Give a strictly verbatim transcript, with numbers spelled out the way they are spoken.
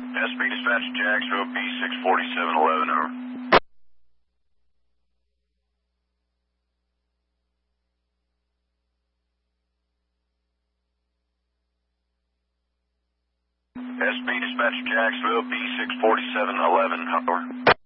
S B Dispatch Jacksonville, B six forty-seven eleven, over. S B Dispatch Jacksonville, B six forty-seven eleven, over.